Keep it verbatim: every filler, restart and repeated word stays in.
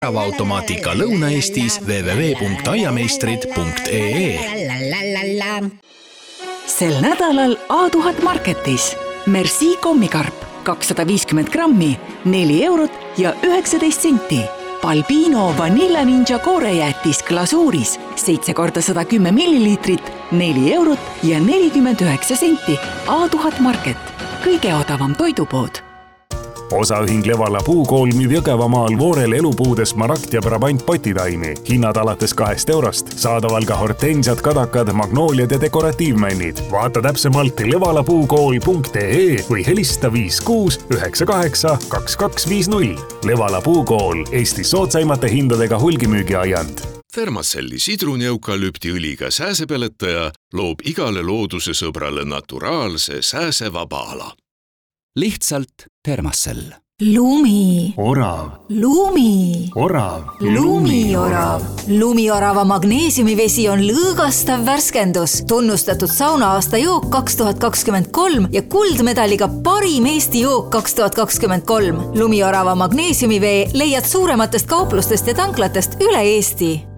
Automaatika Lõuna-Eestis w w w punkt aiameistrid punkt e e. Sel nädalal A tuhat Marketis Merci kommikarp kakssada viiskümmend grammi, neli eurot ja üheksateist senti. Balbino Vanilla Ninja koorejäätis glasuuris seitse korda sada kümme milliliitrit, neli eurot ja nelikümmend üheksa senti. A tuhat Market, kõige odavam toidupood. Osaühing Levala puukool müüb Jõgevamaal Voorel elupuudes Marakt ja Brabant potitaimi. Hinnad alates kahest eurost. Saadaval ka hortensiad, kadakad, magnooliad ja dekoratiivmännid. Vaata täpsemalt levala puukool punkt e e või helista viis kuus üheksa kaheksa kaks kaks viis null. Levala puukool, Eesti soodsaimate hindadega hulgimüügiajand. Fermacelli sidruneukalüptiõliga sääsepeletaja loob igale looduse sõbrale naturaalse sääsevaba ala. Lihtsalt Fermacell. Lumi. Orav. Lumi. Orav. Lumiorav. Lumiorava magneesiumivesi on lõõgastav värskendus, tunnustatud sauna-aasta jook kaks tuhat kakskümmend kolm ja kuldmedaliga parim Eesti jook kaks tuhat kakskümmend kolm. Lumiorava magneesiumivee leiad suurematest kauplustest ja tanklatest üle Eesti.